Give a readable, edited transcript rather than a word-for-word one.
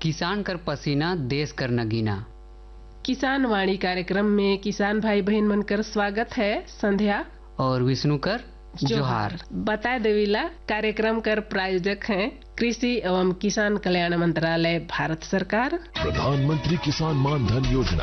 किसान कर पसीना देश कर नगीना। किसान वाणी कार्यक्रम में किसान भाई बहन मनकर स्वागत है। संध्या और विष्णु कर जोहार। बता देविला कार्यक्रम कर प्रायोजक हैं कृषि एवं किसान कल्याण मंत्रालय भारत सरकार। प्रधानमंत्री किसान मान धन योजना